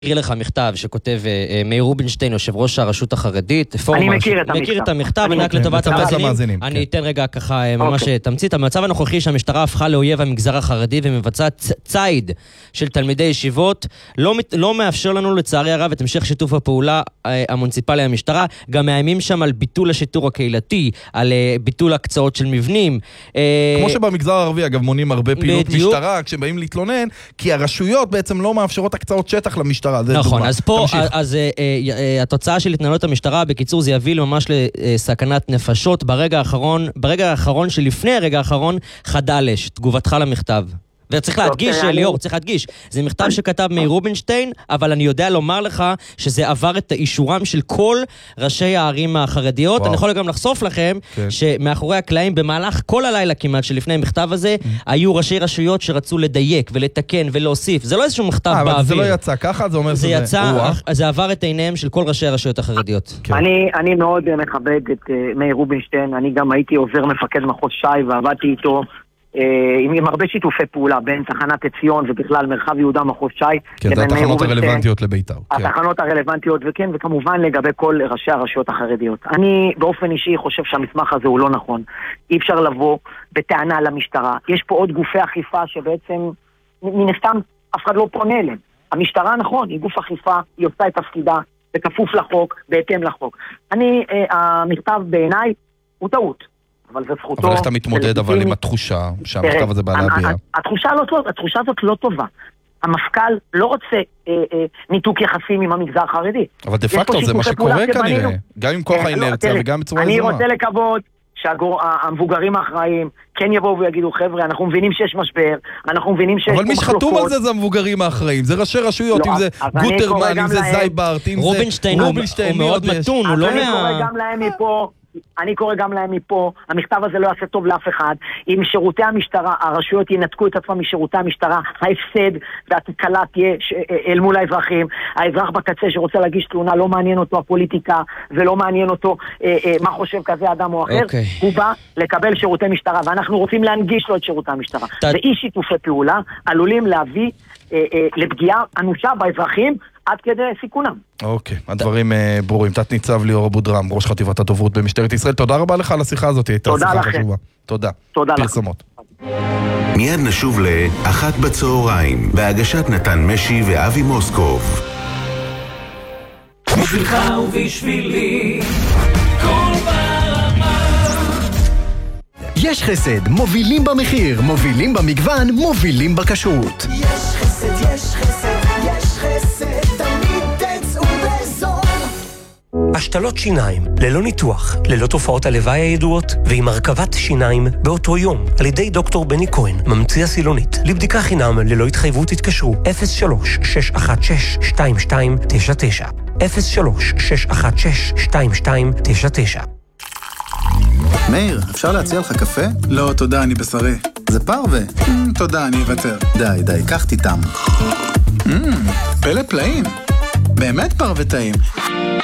אקריא לך מכתב שכותב מאיר רובינשטיין, יושב ראש הרשות החרדית. אני מכיר את המכתב, אני רק לטובת המאזינים. אני אתן רגע ככה ממש תמצית. המצב הנוכחי שהמשטרה הפכה לאויב המגזר החרדי ומבצעת ציד של תלמידי ישיבות, לא מאפשר לנו לצערי הרב את המשך שיתוף הפעולה המוניציפלי המשטרה, גם מאיימים שם על ביטול השיטור הקהילתי, על ביטול הקצאות של מבנים. כמו שבמגזר הערבי, אגב, מונים הרבה פעילות משטרה כשבאים להתלונן, כי הרשויות בעצם לא מאפשרות הקצאות שטח למשטרה. נכון, אז פה, התוצאה של התנהלות המשטרה, בקיצור, זה יביא ממש לסכנת נפשות. ברגע האחרון שלפני הרגע האחרון, חדלש, תגובתך למכתב. וצריך להדגיש, ליאור, צריך להדגיש, זה מכתב שכתב מאיר רובינשטיין, אבל אני יודע לומר לך שזה עבר את האישורם של כל ראשי הערים החרדיות. אני יכול גם לחשוף לכם שמאחורי הקלעים במהלך כל הלילה כמעט שלפני המכתב הזה, היו ראשי רשויות שרצו לדייק ולתקן ולהוסיף. זה לא איזשהו מכתב באוויר. אבל זה לא יצא ככה, זה אומר זה יצא, זה עבר את עיניהם של כל ראשי הרשויות החרדיות. אני מאוד מכבד את מאיר רובינשטיין, אני גם הייתי עוזר מפקד מחוז ש"י ועבדתי איתו עם הרבה שיתופי פעולה בין תחנת עציון ובכלל מרחב יהודה מחוז ש"י. כן, זה התחנות הרלוונטיות לביתר. התחנות הרלוונטיות, וכן, וכמובן לגבי כל ראשי הרשויות החרדיות. אני באופן אישי חושב שהמסמך הזה הוא לא נכון. אי אפשר לבוא בטענה למשטרה. יש פה עוד גופי אכיפה שבעצם מן הסתם אף אחד לא פונה אליהם. המשטרה, נכון, היא גוף אכיפה, היא עושה את תפקידה, בכפוף לחוק, בהתאם לחוק. המכתב בעיניי הוא טעות. אבל זה זכותו. אבל איך אתה מתמודד אבל עם התחושה שהמכתב הזה בא להביע? התחושה הזאת לא טובה. המפכ"ל לא רוצה ניתוק יחסים עם המגזר החרדי. אבל דה פקטו זה מה שקורה כנראה. גם עם כוח האינרציה וגם בצורה יזומה. אני רוצה לקוות שהמבוגרים האחראים כן יבואו ויגידו, חבר'ה, אנחנו מבינים שיש משבר, אנחנו מבינים שיש אבל מי שחתום על זה המבוגרים האחראים, זה ראשי רשויות, אם זה גוטרמן, אם זה זייברט, אם זה רובינשטיין, הוא מאוד מתון, הוא לא אני קורא גם להם מפה, המכתב הזה לא יעשה טוב לאף אחד. אם שירותי המשטרה, הרשויות ינתקו את עצמם משירותי המשטרה, ההפסד והתקלה תהיה אל מול האזרחים. האזרח בקצה שרוצה להגיש תלונה, לא מעניין אותו הפוליטיקה, ולא מעניין אותו מה חושב כזה אדם או אחר. הוא בא לקבל שירותי משטרה, ואנחנו רוצים להנגיש לו את שירותי המשטרה. ואי שיתופי פעולה עלולים להביא לפגיעה אנושה באזרחים, עד כדי סיכונם. אוקיי, הדברים ברורים. תת ניצב ליאור אבודרם, ראש חטיבת הדוברות במשטרת ישראל. תודה רבה לך על השיחה הזאת, הייתה שיחה חשובה. תודה. פרסומות. מיד נשוב לאחת בצהריים, בהגשת נתן משי ואבי מוסקוב. בשבילך ובשבילי, כל ברמה. יש חסד, מובילים במחיר, מובילים במגוון, מובילים בכשרות. יש חסד, יש חסד, יש חסד, תמיד תצאו בזול. השתלות שיניים, ללא ניתוח, ללא תופעות הלוואי הידועות, ועם הרכבת שיניים באותו יום, על ידי דוקטור בני כהן, ממציא הסילונית. לבדיקה חינם, ללא התחייבות התקשרו, 03-616-2299. 03-616-2299. מאיר, אפשר להציע לך קפה? לא, תודה, אני בשרי. זה פרווה. תודה, אני אוותר. די, קח תיתם. פלא פלאים. באמת פרווה טעים.